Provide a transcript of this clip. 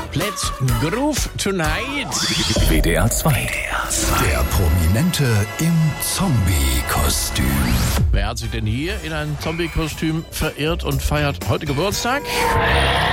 Let's Groove Tonight. WDR 2. Der Prominente im Zombie-Kostüm. Wer hat sich denn hier in ein Zombie-Kostüm verirrt und feiert heute Geburtstag?